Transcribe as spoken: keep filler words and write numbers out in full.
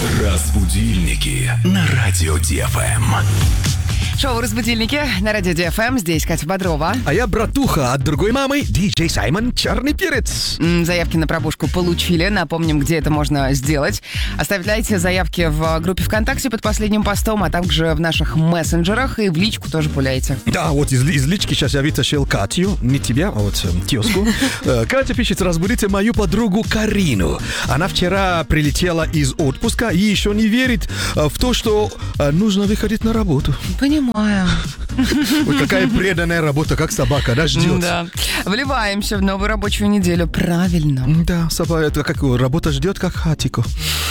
Разбудильники на радио Ди Эф Эм. Шоу «Разбудильники» на радио Ди Эф Эм. Здесь Катя Бодрова. А я братуха от другой мамы, диджей Саймон Черный Перец. М, Заявки на пробужку получили. Напомним, где это можно сделать. Оставляйте заявки в группе ВКонтакте под последним постом, а также в наших мессенджерах и в личку тоже пуляйте. Да, вот из, из лички сейчас я вытащил Катю, не тебя, а вот э, тезку. Э, Катя пишет: разбудите мою подругу Карину. Она вчера прилетела из отпуска и еще не верит э, в то, что э, нужно выходить на работу. Понимаю. Вот какая преданная работа, как собака, да, ждет. Да. Вливаемся в новую рабочую неделю. Правильно. Да, собака, это как работа ждет, как хатико.